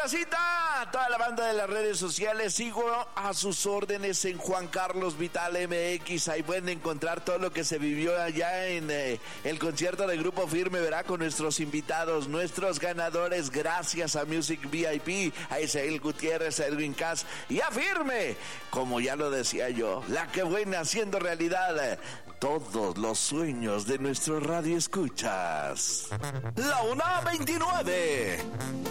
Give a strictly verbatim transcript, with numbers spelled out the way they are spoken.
racita, toda la banda de las redes sociales, sigo a sus órdenes en Juan Carlos Vital M X. Ahí pueden encontrar todo lo que se vivió allá en eh, el concierto de Grupo Firme, ¿verdad? Con nuestros invitados, nuestros ganadores, gracias a Music V I P, a Isael Gutiérrez, a Edwin Cass y a Firme. Como ya lo decía yo, la que buena haciendo realidad eh, todos los sueños de nuestro radio escuchas. La una veintinueve.